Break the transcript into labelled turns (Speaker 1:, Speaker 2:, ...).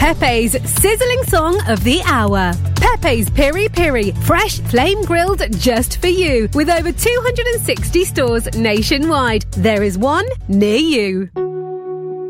Speaker 1: Pepe's sizzling song of the hour. Pepe's Piri Piri, fresh flame grilled just for you. With over 260 stores nationwide, there is one near you.